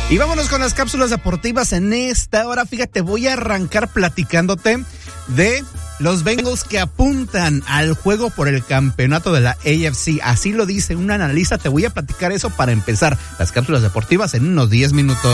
Y vámonos con las cápsulas deportivas en esta hora. Fíjate, voy a arrancar platicándote de los Bengals que apuntan al juego por el campeonato de la AFC. Así lo dice un analista. Te voy a platicar eso para empezar las cápsulas deportivas en unos 10 minutos.